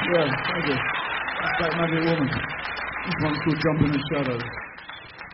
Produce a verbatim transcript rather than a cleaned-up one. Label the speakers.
Speaker 1: Yeah, thank you. That's like Magic Woman. This one's called Jump in the Shadows.